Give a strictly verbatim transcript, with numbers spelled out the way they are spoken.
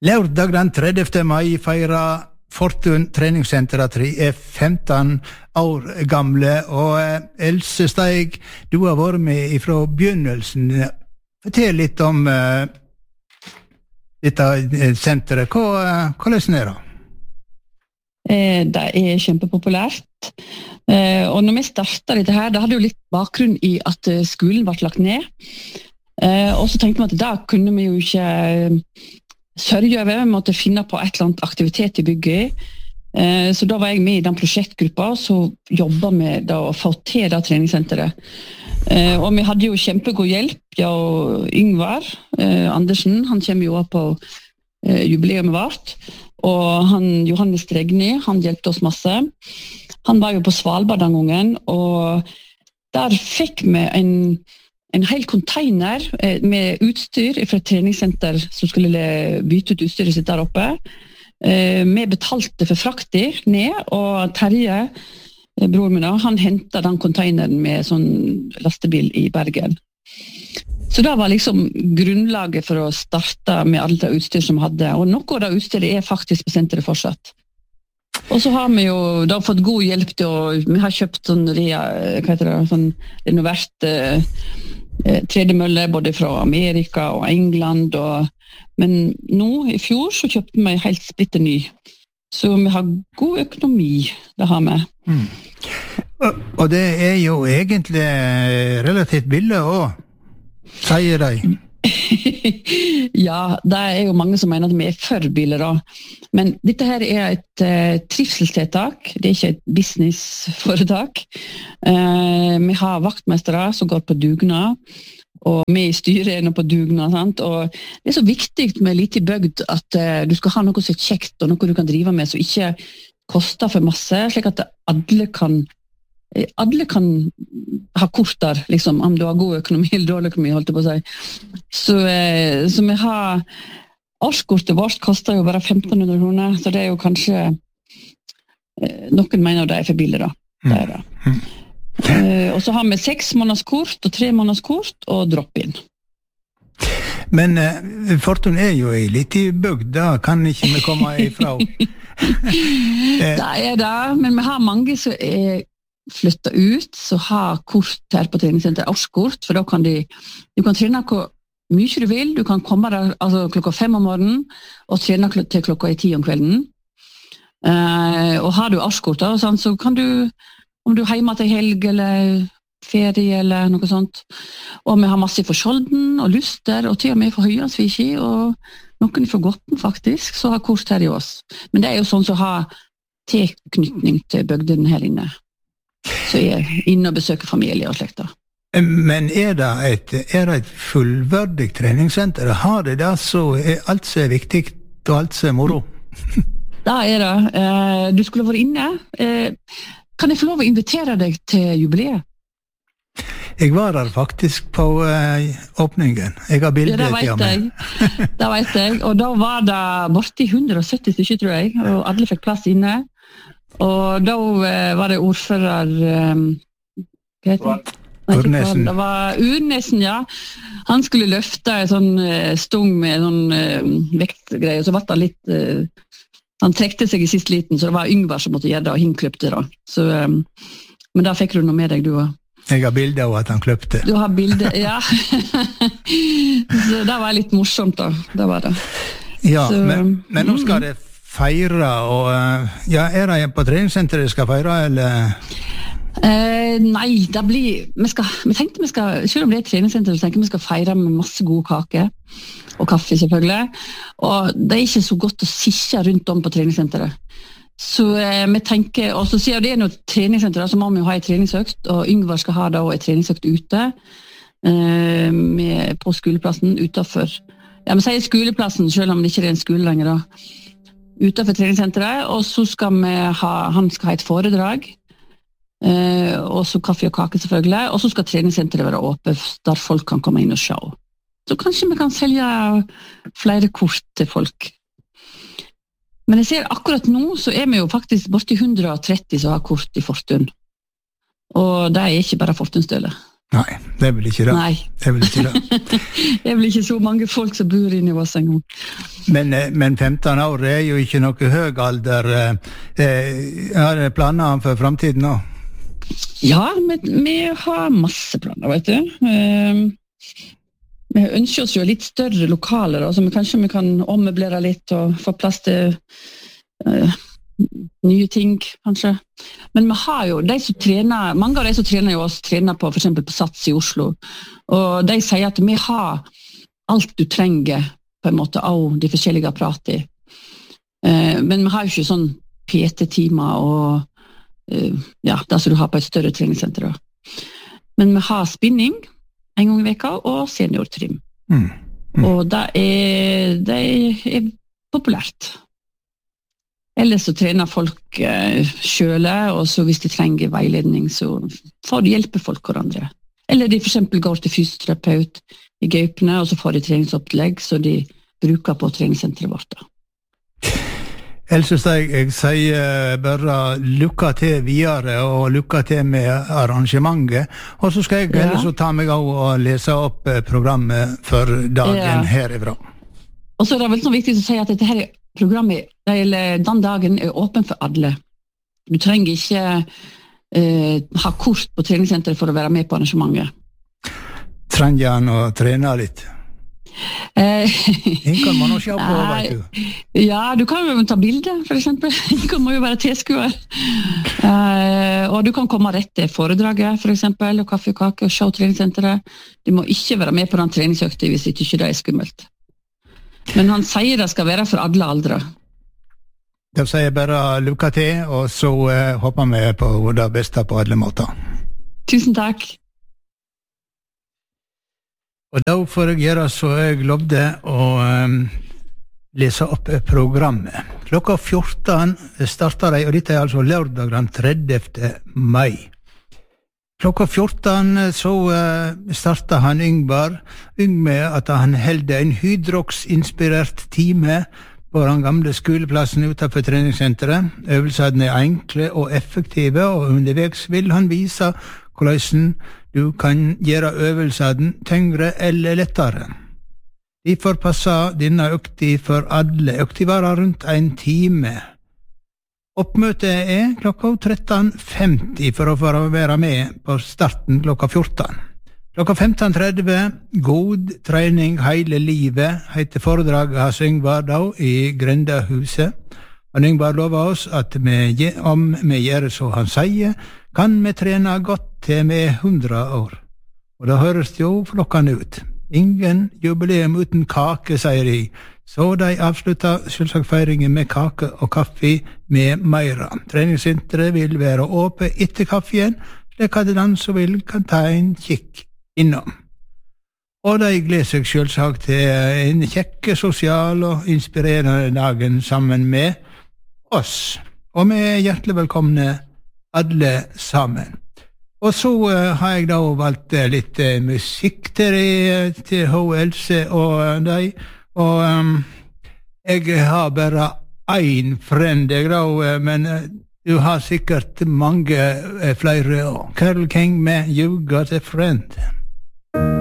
Lørdag den tredjevte mai feirer Fortun treningssenter at de er femten år gamle, og Else Steig, du har vært med fra begynnelsen. Fortell litt om uh, dette senteret. Hva, hvordan er det? Eh, det er kjempepopulært. Eh, og når vi startet dette her, det hadde jo litt bakgrunn i at skolen ble lagt ned. Eh, og så tenkte vi at da kunne vi jo ikke sørge over, vi måtte finne på et eller annet aktivitet i bygget. Eh, så da var jeg med i den prosjektgruppa, så jobbet vi da å få til det treningssenteret. Eh, og vi hadde jo kjempegod hjelp, ja, og Yngvar eh, Andersen, han kommer jo på eh, jubileet vårt, og han, Johannes Dregni, han hjelpte oss masse. Han var jo på Svalbard den gangen, og der fikk vi en en hel container med utstyr fra et treningssenter som skulle bytte ut utstyret sitt der oppe. Vi betalte for frakter ned, og Terje, bror min, han hentet den containeren med sånn lastebil i Bergen. Så det var liksom grunnlaget for å starte med alt det utstyr som vi hadde, og noe av det utstyret er faktisk på senteret fortsatt. Og så har vi jo da fått god hjelp til å, vi har kjøpt sånn, hva heter det, sånn renovert eh, tredemølle både fra Amerika og England, og, men nå i fjor så kjøpte vi helt splitter ny. Så vi har god økonomi, det har vi. Mm. Og, og det er jo egentlig relativt billig også, sier de. Ja, det er jo mange som mener at vi er for biler da. Men dette her er et uh, trivselstiltak, det er ikke et businessforetak. Uh, vi har vaktmestere som går på dugnad, og vi i styret er nå på dugnad, sant? Og det er så viktig med lite bygd at uh, du skal ha noe som er kjekt, og noe du kan drive med, som ikke koster for masse, slik at alle kan Alle kan ha kort der, liksom, om du har god økonomi eller dårlig økonomi, holdt jeg på å si. Så, eh, så vi har, årskortet vårt koster jo bare femten hundre kroner, så det er jo kanskje, eh, noen mener det er for billig da. Det er det. Mm. Eh, og så har vi seks måneders kort, og tre måneders kort, og drop-in. Men eh, Fortun er jo i litt i bygd, da kan ikke vi komme ifra. Det er det, men vi har mange som er flytta ut, så ha kort her på treningssenter, årskort, for da kan de, du kan trene hvor mye du vil, du kan komme der altså, klokka fem om morgenen, og trene til klokka i ti om kvelden. Uh, og har du årskort, da, sånn, så kan du, om du er hjemme til helg, eller ferie, eller noe sånt, og vi har masse for Skjolden, og Luster, og til og med for Høyansviki, og noen for Gotten, faktisk, så har kort her i oss. Men det er jo sånn som har tilknytning til bygden her inne. Så jeg er inne og besøker familie og slekter. Men er det et, er det et fullverdig treningssenter? Har det det, så er alt som er viktig, og alt som er moro? Da er det. Du skulle vært inne. Kan jeg få lov å invitere deg til jubileet? Jeg var der faktisk på åpningen. Jeg har bildet til ja, meg. Det vet jeg. Og da var det borti hundre og sytti stykker, tror jeg, og alle fikk plass inne. Og da var det ordfører um, hva heter det? Urnesen. Det var Urnesen, ja. Han skulle løfte en sånn uh, stung med en sånn uh, vektgreie, og så var det litt uh, han trekte seg i sist liten, så det var Yngvar som måtte gjøre det, og han kløpte da. Så, um, men da fikk du noe med deg, du også. Jeg har bilder av at han kløpte. Du har bilder, ja. Så det var litt morsomt da, det var det. Ja, så, men, men nå skal det feire, og ja, er det på treningssenteret skal feire, eller? Eh, nei, det blir, vi, skal, vi tenkte vi skal, selv om det er treningssenter, så tenker vi skal feire med masse gode kake, og kaffe selvfølgelig, og det er ikke så godt å sitte rundt om på treningssenteret. Så eh, vi tenker, og så sier det er noe treningssenter, så må vi jo ha en treningsøkt, og Yngvar skal ha da en treningsøkt ute, eh, med, på skoleplassen, utenfor, ja, vi sier skoleplassen, selv om det ikke er en skole lenger da, utenfor treningssenteret, og så skal vi ha, han skal ha et foredrag, eh, og så kaffe og kake selvfølgelig, og så skal treningssenteret være åpent, der folk kan komme inn og se. Så kanskje vi kan selge flere kort til folk. Men jeg ser akkurat nå, så er vi jo faktisk borti hundre og tretti som har kort i Fortun. Og det er ikke bare Fortunstølet. Nei, det er vel ikke det. Nei. Det er vel ikke det. Det er vel ikke så mange folk som bor inne i oss en gang. Men, men femten år er jo ikke noe høy alder. Har du planer for fremtiden nå? Ja, vi, vi har masse planer, vet du. Vi ønsker oss jo litt større lokaler, så vi, kanskje vi kan ommøblere litt og få plass til uh, nye ting, kanskje. Men vi har jo, de som trener, mange av de som trener jo oss, trener på, for eksempel på Sats i Oslo, og de sier at vi har alt du trenger, på en måte, av de forskjellige apparatene. Uh, men vi har jo ikke sånn P T-timer og uh, ja, det som du har på et større treningssenter. Men vi har spinning en gang i veka, og seniortrim. Mm. Mm. Og det er, det er populært. Ellers så trener folk uh, selv, og så hvis de trenger veiledning, så får de hjelpe folk hverandre. Eller de for eksempel går til fysioterapeut i Gaupne, og så får de treningsopplegg, så de bruker på treningssenteret vårt. Else Steig, jeg sier bare lykke til videre, og lykke til med arrangementet. Og så skal jeg ja. ellers ta meg av og lese opp programmet for dagen ja. herifra. Og så er det vel så viktig å si at dette her programmet, eller den dagen, er åpen for alle. Du trenger ikke eh, ha kort på treningssenteret for å være med på arrangementet. Trenger han å trene litt? En kan man også se på, vet du. Ja, du kan jo ta bilder, for eksempel. En kan må jo være tilskuer. Uh, og du kan komme rett til foredraget, for eksempel, og kaffe og kake, og se treningssenteret. Du må ikke være med på den treningsøkte hvis ikke det er skummelt. Men han sier det skal være for alle aldre. Da sier jeg bare lykke til, og så uh, håper vi på det beste på alle måter. Tusen takk. Og da får jeg gjøre så jeg lovde å um, lese opp programmet. Klokka fjorten starter de, og dette er altså lørdag den tredjevte mai. Klokka fjorten så uh, starter han Yngvar, Yng med at han helde en hydrox-inspirert time på den gamle skoleplassen utenfor treningssenteret. Øvelsene er enkle og effektive, og underveis vil han vise hvordan du kan gjøre øvelsene tyngre eller lettere. De får passe denne økta for alle. Økta varer rundt en time. Oppmøtet er klokka tretten femti for å få være med på starten klokka fjorten. Klokka femten tretti, God trening hele livet, heter foredraget hans Yngvar da i Grendahuset. Og Yngvar lover oss at vi, om vi gjør så han sier, kan vi trene godt til vi er hundre år. Og da høres det jo flokkende ut. Ingen jubileum uten kake, sier de. Så de avslutter selvsagt feiringen med kake og kaffe med meira. Treningssenteret vil være åpent etter kaffen, slik at den som vil kan ta en kikk innom. Og de gleder seg selvsagt til en kjekke, sosial og inspirerende dagen sammen med oss. Og vi er hjertelig velkomne alle sammen. Og så uh, har jeg da valgt uh, litt uh, musikk til, de, til H. Else og uh, deg. Og um, jeg har bare ein friend, jeg da, uh, men uh, du har sikkert mange uh, flere. Carole King med You Got a Friend.